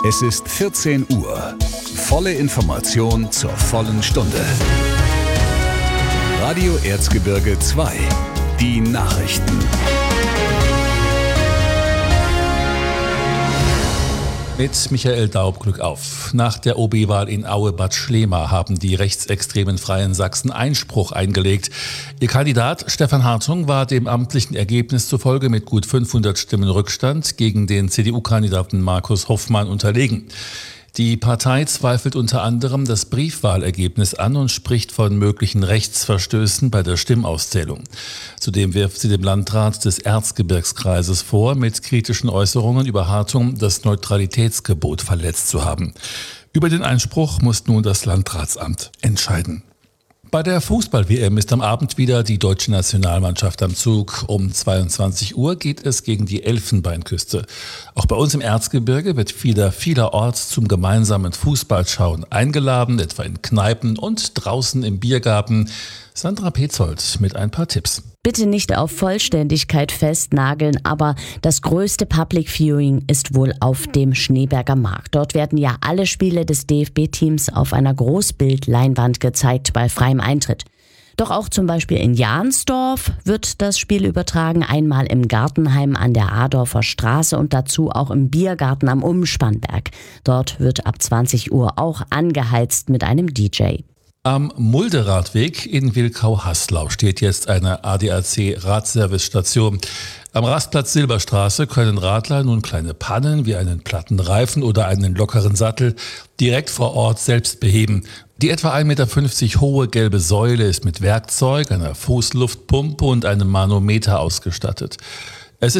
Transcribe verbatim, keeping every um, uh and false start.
Es ist vierzehn Uhr. Volle Information zur vollen Stunde. Radio Erzgebirge zwei. Die Nachrichten. Mit Michael Daub, Glück auf. Nach der O B-Wahl in Aue-Bad Schlema haben die rechtsextremen Freien Sachsen Einspruch eingelegt. Ihr Kandidat Stefan Hartung war dem amtlichen Ergebnis zufolge mit gut fünfhundert Stimmen Rückstand gegen den C D U-Kandidaten Markus Hoffmann unterlegen. Die Partei zweifelt unter anderem das Briefwahlergebnis an und spricht von möglichen Rechtsverstößen bei der Stimmauszählung. Zudem wirft sie dem Landrat des Erzgebirgskreises vor, mit kritischen Äußerungen über Hartung das Neutralitätsgebot verletzt zu haben. Über den Einspruch muss nun das Landratsamt entscheiden. Bei der Fußball-W M ist am Abend wieder die deutsche Nationalmannschaft am Zug. Um zweiundzwanzig Uhr geht es gegen die Elfenbeinküste. Auch bei uns im Erzgebirge wird wieder vielerorts zum gemeinsamen Fußballschauen eingeladen, etwa in Kneipen und draußen im Biergarten. Sandra Petzold mit ein paar Tipps. Bitte nicht auf Vollständigkeit festnageln, aber das größte Public Viewing ist wohl auf dem Schneeberger Markt. Dort werden ja alle Spiele des D F B-Teams auf einer Großbildleinwand gezeigt bei freiem Eintritt. Doch auch zum Beispiel in Jahnsdorf wird das Spiel übertragen, einmal im Gartenheim an der Adorfer Straße und dazu auch im Biergarten am Umspannberg. Dort wird ab zwanzig Uhr auch angeheizt mit einem D J. Am Mulderadweg in Wilkau-Haslau steht jetzt eine A D A C-Radservice-Station. Am Rastplatz Silberstraße können Radler nun kleine Pannen wie einen platten Reifen oder einen lockeren Sattel direkt vor Ort selbst beheben. Die etwa ein Meter fünfzig hohe gelbe Säule ist mit Werkzeug, einer Fußluftpumpe und einem Manometer ausgestattet.